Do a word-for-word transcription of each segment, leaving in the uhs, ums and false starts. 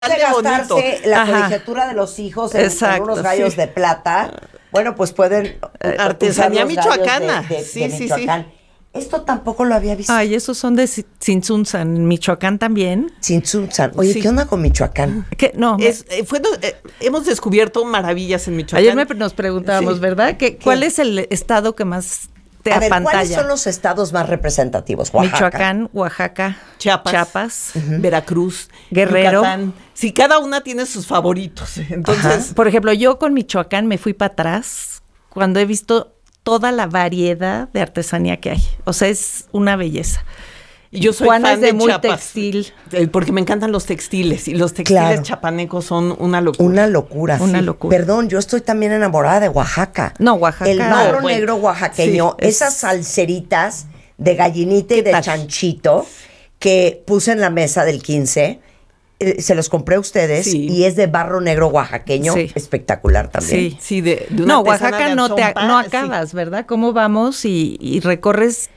de gastarse bonito. la Ajá. colegiatura de los hijos en, en Exacto, unos gallos sí. de plata, bueno, pues pueden eh, Artesanía usar los gallos michoacana. de, de, Sí, de sí, sí. Michoacán. Esto tampoco lo había visto. Ay, esos son de Si- Tzintzuntzan, en Michoacán también. Tzintzuntzan. Oye, Sí. ¿qué onda con Michoacán? Que no, me- Es, eh, fue, eh, hemos descubierto maravillas en Michoacán. ayer me, nos preguntábamos, Sí. ¿verdad? Que, ¿Cuál es el estado que más te A ver, ¿cuáles apantalla? son los estados más representativos? Oaxaca. Michoacán, Oaxaca, Chiapas, Chiapas. Veracruz, Guerrero. Yucatán. Sí, cada una tiene sus favoritos. Entonces, Por ejemplo, yo con Michoacán me fui para atrás cuando he visto toda la variedad de artesanía que hay. O sea, es una belleza. yo soy Juana fan es de de muy Chiapas, textil. eh, porque me encantan los textiles y los textiles Claro. chapanecos son una locura. Una locura. Una Sí. locura. Perdón, yo estoy también enamorada de Oaxaca. No, Oaxaca. El barro No, bueno, negro oaxaqueño, sí, es- esas salseritas de gallinita y ¿Qué de tal? chanchito que puse en la mesa del quince, eh, se los compré a ustedes Sí. y es de barro negro oaxaqueño, Sí. espectacular también. Sí. Sí, de, de una No, artesana Oaxaca de no te a- Achompa, no sí. acabas, ¿verdad? ¿Cómo vamos y, y recorres?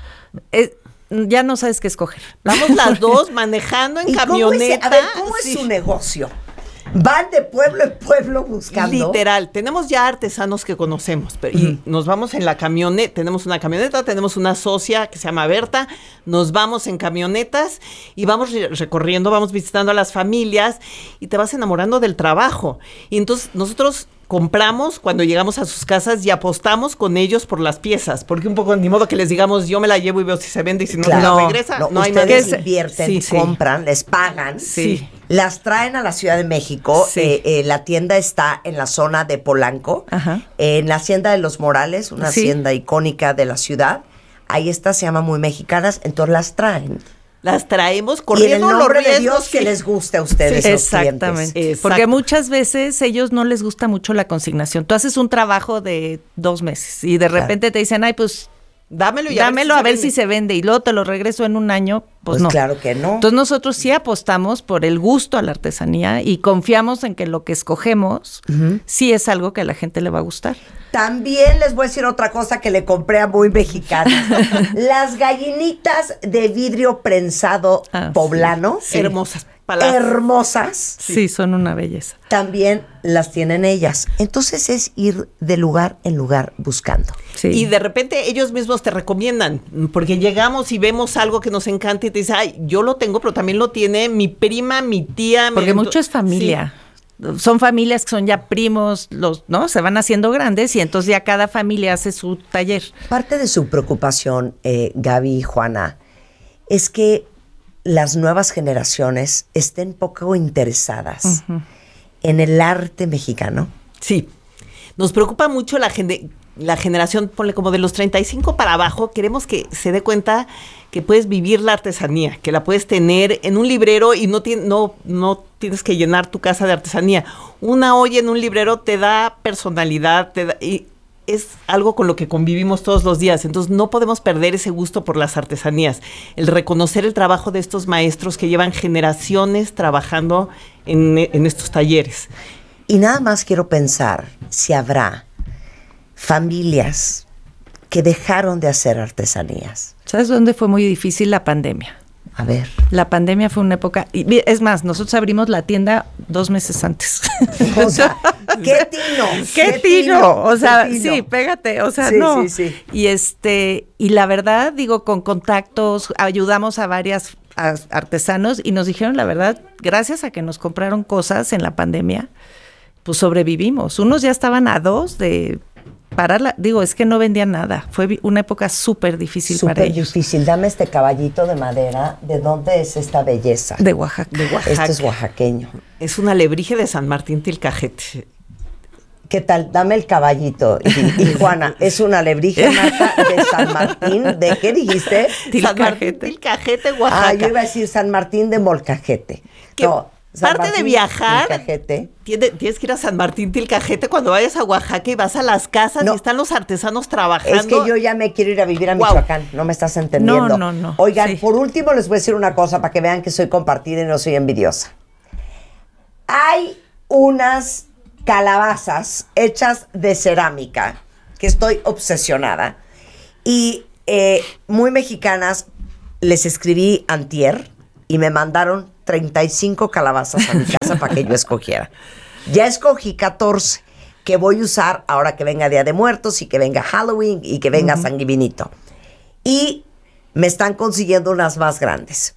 eh, ya no sabes qué escoger. Vamos las dos manejando en ¿Y cómo es, camioneta. a ver, cómo es sí. su negocio? Van de pueblo en pueblo buscando. Literal, tenemos ya artesanos que conocemos pero- y nos vamos en la camioneta, tenemos una camioneta, tenemos una socia que se llama Berta, nos vamos en camionetas y vamos re- recorriendo, vamos visitando a las familias y te vas enamorando del trabajo. Y entonces nosotros compramos cuando llegamos a sus casas y apostamos con ellos por las piezas, porque un poco ni modo que les digamos yo me la llevo y veo si se vende y si no Claro. se la No, regresa, no, No, hay ustedes manera. invierten, Sí, sí. compran, les pagan, Sí. las traen a la Ciudad de México. Sí. eh, eh, la tienda está en la zona de Polanco, Ajá. eh, en la Hacienda de los Morales, una Sí. hacienda icónica de la ciudad. Ahí está, se llama Muy Mexicanas, entonces las traen. Las traemos Y en el corriendo los nombre de riesgos Dios que sí. les guste a ustedes Sí, los Exactamente. clientes. Porque Exacto. muchas veces ellos no les gusta mucho la consignación. Tú haces un trabajo de dos meses y de Claro. repente te dicen, ay, pues Dámelo y dámelo a ver se si vende. se vende y luego te lo regreso en un año. Pues, Pues no. claro que no. Entonces nosotros sí apostamos por el gusto a la artesanía y confiamos en que lo que escogemos sí es algo que a la gente le va a gustar. También les voy a decir otra cosa que le compré a Muy Mexicana. Las gallinitas de vidrio prensado Ah, poblano, Hermosas palabras. hermosas, Sí. son una belleza. también las tienen ellas. Entonces es ir de lugar en lugar buscando. Sí. Y de repente ellos mismos te recomiendan, porque llegamos y vemos algo que nos encanta y te dice, ay, yo lo tengo, pero también lo tiene mi prima, mi tía. mi-". Porque mucho es familia. Son familias que son ya primos, los, ¿no? Se van haciendo grandes y entonces ya cada familia hace su taller. Parte de su preocupación, eh, Gaby y Juana, es que las nuevas generaciones estén poco interesadas en el arte mexicano. Sí. Nos preocupa mucho la gente, la generación, ponle como de los treinta y cinco para abajo, queremos que se dé cuenta que puedes vivir la artesanía, que la puedes tener en un librero y no, tien- no, no tienes que llenar tu casa de artesanía. Una olla en un librero te da personalidad, te da, y es algo con lo que convivimos todos los días. Entonces no podemos perder ese gusto por las artesanías. El reconocer el trabajo de estos maestros que llevan generaciones trabajando en, en estos talleres. Y nada más quiero pensar si habrá familias que dejaron de hacer artesanías. ¿Sabes dónde fue muy difícil? La pandemia. A ver. La pandemia fue una época, y vi- es más, nosotros abrimos la tienda dos meses antes. O sea, ¡qué tino! ¡Qué tino! O sea, qué tino. sí, pégate, o sea, Sí, no. sí, sí. Y este, y la verdad, digo, con contactos, ayudamos a varias a- artesanos y nos dijeron la verdad, gracias a que nos compraron cosas en la pandemia, pues sobrevivimos. Unos ya estaban a dos de pararla, digo, es que no vendían nada. Fue vi- una época súper difícil para Súper ellos. difícil. Dame este caballito de madera. ¿De dónde es esta belleza? De Oaxaca. De Oaxaca. Este es oaxaqueño. Es una alebrije de San Martín Tilcajete. ¿Qué tal? Dame el caballito. Y, y Juana, es una alebrije, Marta, de San Martín. ¿De qué dijiste? San Martín Tilcajete, Oaxaca. Ah, yo iba a decir San Martín de Molcajete. Que No, San parte de Martín viajar, Molcajete. tiene- tienes que ir a San Martín Tilcajete cuando vayas a Oaxaca y vas a las casas No. y están los artesanos trabajando. Es que yo ya me quiero ir a vivir a Guau. Michoacán, no me estás entendiendo. No, no, no. Oigan, Sí. por último les voy a decir una cosa para que vean que soy compartida y no soy envidiosa. Hay unas calabazas hechas de cerámica que estoy obsesionada y eh, Muy Mexicanas les escribí antier y me mandaron treinta y cinco calabazas a mi casa para que yo escogiera. Ya escogí catorce que voy a usar ahora que venga Día de Muertos y que venga Halloween y que venga uh-huh. San Guivinito. Y me están consiguiendo unas más grandes.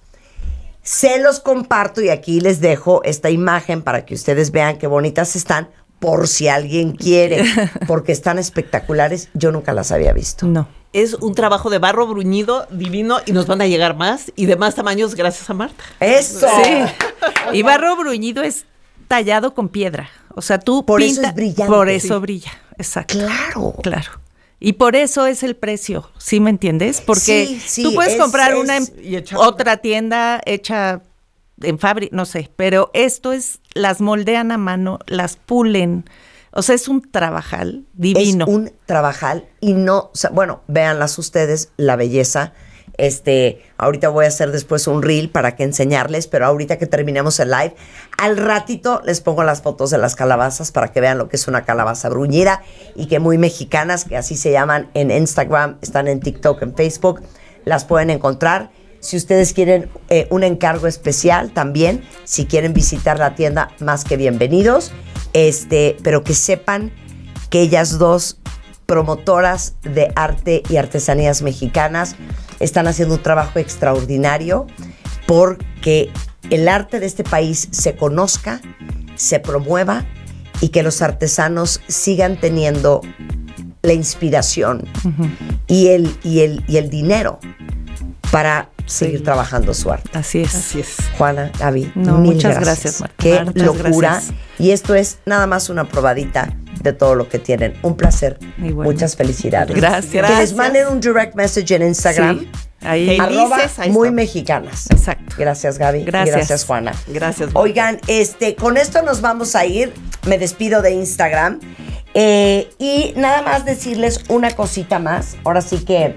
Se los comparto y aquí les dejo esta imagen para que ustedes vean qué bonitas están, por si alguien quiere, porque están espectaculares. Yo nunca las había visto. No. Es un trabajo de barro bruñido divino y nos van a llegar más y de más tamaños gracias a Marta. ¡Eso! Sí. Y barro bruñido es tallado con piedra. O sea, tú Por pinta, eso es brillante. Por eso sí. brilla, exacto. Claro. Claro. Y por eso es el precio, ¿sí me entiendes? Porque sí, sí, tú puedes es, comprar es, una en otra tienda hecha en fábrica, no sé, pero esto es, las moldean a mano, las pulen. O sea, es un trabajal divino. Es un trabajal y no, o sea, bueno, véanlas ustedes, la belleza. Este, ahorita voy a hacer después un reel para que enseñarles, pero ahorita que terminemos el live, al ratito les pongo las fotos de las calabazas para que vean lo que es una calabaza bruñida y que muy mexicanas, que así se llaman en Instagram, están en TikTok, en Facebook, las pueden encontrar. Si ustedes quieren eh, un encargo especial también, si quieren visitar la tienda, más que bienvenidos. Este, pero que sepan que ellas dos, promotoras de arte y artesanías mexicanas, están haciendo un trabajo extraordinario porque el arte de este país se conozca, se promueva y que los artesanos sigan teniendo la inspiración uh-huh. y, el, y, el, y el dinero para seguir sí. trabajando su arte. Así es. Así es. Juana, Gaby, no, mil muchas gracias. gracias, Marta. Qué muchas locura. Gracias. Y esto es nada más una probadita de todo lo que tienen. Un placer. Bueno. Muchas felicidades. Gracias. Que gracias. les manden un direct message en Instagram. Sí. Ahí. Arroba Felices, ahí muy está. mexicanas. Exacto. Gracias, Gaby. Gracias. Gracias, Juana. Gracias. Marta. Oigan, este, con esto nos vamos a ir. Me despido de Instagram. Eh, y nada más decirles una cosita más. Ahora sí que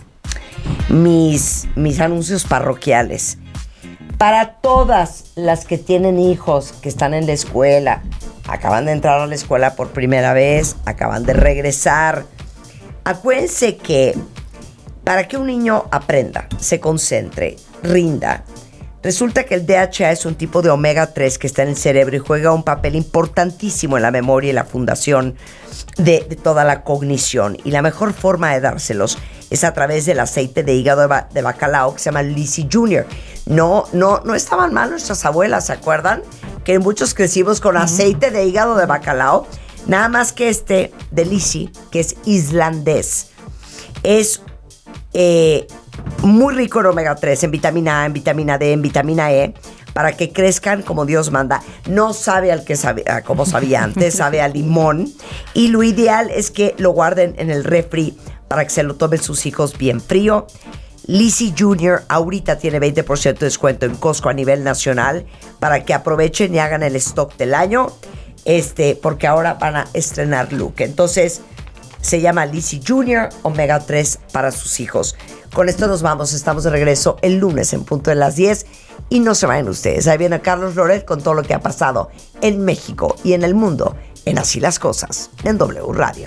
mis, mis anuncios parroquiales. Para todas las que tienen hijos que están en la escuela, acaban de entrar a la escuela por primera vez, acaban de regresar, acuérdense que para que un niño aprenda, se concentre, rinda, resulta que el D H A es un tipo de omega tres que está en el cerebro y juega un papel importantísimo en la memoria y la fundación de, de toda la cognición. Y la mejor forma de dárselos es a través del aceite de hígado de, ba- de bacalao que se llama Lisi Junior No, no, no estaban mal nuestras abuelas, ¿se acuerdan? Que muchos crecimos con aceite de hígado de bacalao. Nada más que este de Lisi, que es islandés, es eh, muy rico en omega tres, en vitamina A, en vitamina D, en vitamina E, para que crezcan como Dios manda. No sabe al que sabe, a como sabía antes, sabe a limón. Y lo ideal es que lo guarden en el refri para que se lo tomen sus hijos bien frío. Lisi Junior ahorita tiene veinte por ciento de descuento en Costco a nivel nacional para que aprovechen y hagan el stock del año, este, porque ahora van a estrenar look. Entonces, se llama Lisi Junior omega tres para sus hijos. Con esto nos vamos, estamos de regreso el lunes en punto de las diez y no se vayan ustedes. Ahí viene Carlos Loret con todo lo que ha pasado en México y en el mundo en Así las Cosas, en W Radio.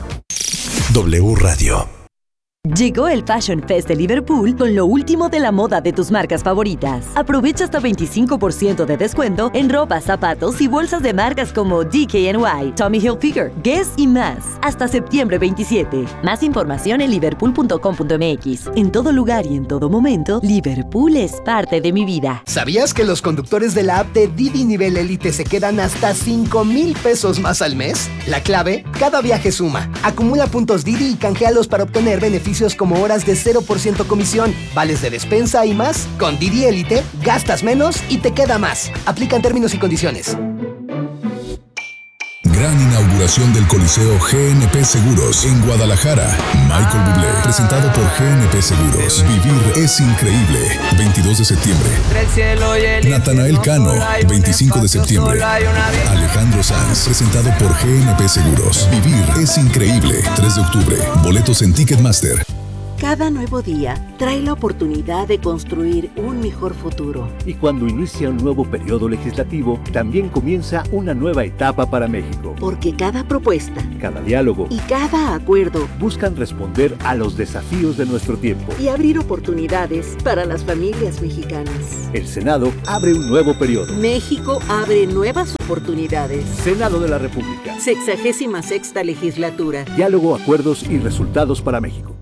W Radio. Llegó el Fashion Fest de Liverpool con lo último de la moda de tus marcas favoritas. Aprovecha hasta veinticinco por ciento de descuento en ropa, zapatos y bolsas de marcas como D K N Y, Tommy Hilfiger, Guess y más. Hasta septiembre veintisiete. Más información en liverpool punto com punto m x. En todo lugar y en todo momento, Liverpool es parte de mi vida. ¿Sabías que los conductores de la app de Didi Nivel Elite se quedan hasta cinco mil pesos más al mes? La clave, cada viaje suma. Acumula puntos Didi y canjealos para obtener beneficios como horas de cero por ciento comisión, vales de despensa y más. Con Didi Elite, gastas menos y te queda más. Aplican términos y condiciones. Gran inauguración del Coliseo G N P Seguros en Guadalajara. Michael Bublé, presentado por G N P Seguros. Vivir es increíble. veintidós de septiembre. Natanael Cano, veinticinco de septiembre. Alejandro Sanz, presentado por G N P Seguros. Vivir es increíble. tres de octubre. Boletos en Ticketmaster. Cada nuevo día trae la oportunidad de construir un mejor futuro. Y cuando inicia un nuevo periodo legislativo, también comienza una nueva etapa para México. Porque cada propuesta, cada diálogo y cada acuerdo buscan responder a los desafíos de nuestro tiempo y abrir oportunidades para las familias mexicanas. El Senado abre un nuevo periodo. México abre nuevas oportunidades. Senado de la República. Sexagésima sexta legislatura. Diálogo, acuerdos y resultados para México.